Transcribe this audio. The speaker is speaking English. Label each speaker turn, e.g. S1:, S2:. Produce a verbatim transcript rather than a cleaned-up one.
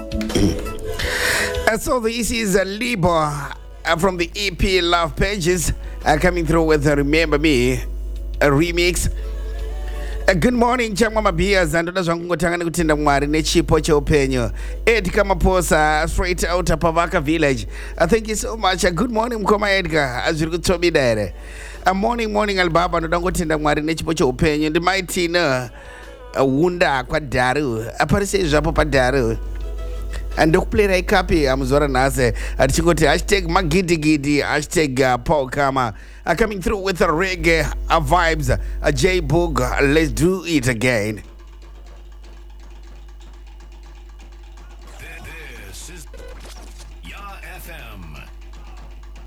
S1: Uh, so this is a Libo uh, from the E P Love Pages uh, coming through with uh, Remember Me a remix. Uh, good morning chama mabias and ndoda zvangu ngotanga nekutenda Mwari nechipo cheupenyu. Edgar Maposa straight out of Pavaka village. Uh, thank you so much. Uh, good morning mkoma Edgar. Azviri kutsobida here. Uh, morning morning albaba ndoda ngotenda Mwari nechipo cheupenyu. Ndimaitina uh, wunda kwa daru. Aparise zvapo padaru. And ndokupulera ikapi amuzora nase atichingoti hashtag magidigidi hashtag uh, Paul Kama uh, coming through with a reggae uh, vibes uh, J Boog uh, let's do it again.